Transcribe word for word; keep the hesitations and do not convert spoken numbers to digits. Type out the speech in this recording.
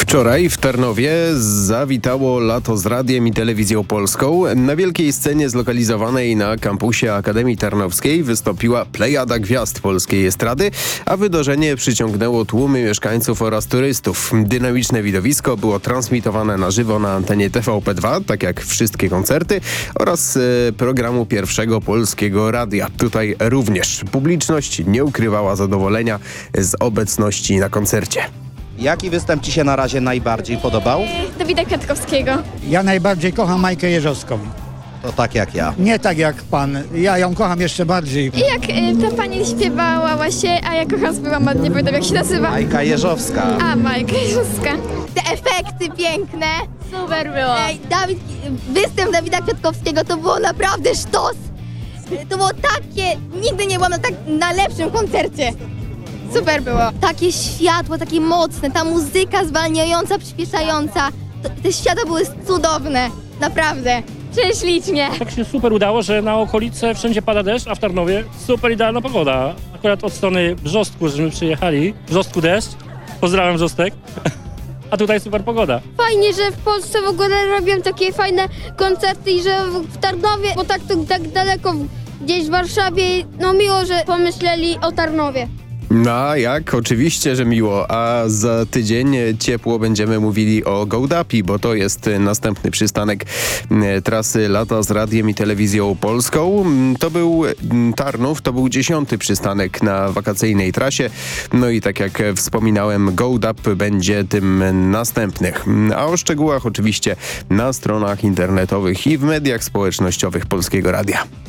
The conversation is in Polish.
Wczoraj w Tarnowie zawitało lato z radiem i telewizją polską. Na wielkiej scenie zlokalizowanej na kampusie Akademii Tarnowskiej wystąpiła plejada gwiazd polskiej estrady, a wydarzenie przyciągnęło tłumy mieszkańców oraz turystów. Dynamiczne widowisko było transmitowane na żywo na antenie T V P dwa, tak jak wszystkie koncerty, oraz e, programu Pierwszego Polskiego Radia. Tutaj również publiczność nie ukrywała zadowolenia z obecności na koncercie. Jaki występ Ci się na razie najbardziej podobał? Dawida Kwiatkowskiego. Ja najbardziej kocham Majkę Jeżowską. To tak jak ja. Nie tak jak pan. Ja ją kocham jeszcze bardziej. I jak y, ta pani śpiewała właśnie, a ja kocham śpiewam, nie pamiętam jak się nazywa. Majka Jeżowska. A, Majka Jeżowska. Te efekty piękne. Super było. Ej, Dawid, występ Dawida Kwiatkowskiego to było naprawdę sztos. To było takie, nigdy nie byłam na tak na lepszym koncercie. Super było. Takie światło, takie mocne, ta muzyka zwalniająca, przyspieszająca. To, te światła były cudowne, naprawdę. Prześlicznie. Tak się super udało, że na okolice wszędzie pada deszcz, a w Tarnowie super idealna pogoda. Akurat od strony Brzostku, żeśmy przyjechali, Brzostku deszcz, pozdrawiam Brzostek, a tutaj super pogoda. Fajnie, że w Polsce w ogóle robią takie fajne koncerty i że w Tarnowie, bo tak to tak daleko gdzieś w Warszawie, no miło, że pomyśleli o Tarnowie. No a jak? Oczywiście, że miło. A za tydzień ciepło będziemy mówili o Gołdapi, bo to jest następny przystanek trasy Lata z radiem i telewizją polską. To był Tarnów, to był dziesiąty przystanek na wakacyjnej trasie. No i tak jak wspominałem, Gołdap będzie tym następnych. A o szczegółach oczywiście na stronach internetowych i w mediach społecznościowych Polskiego Radia.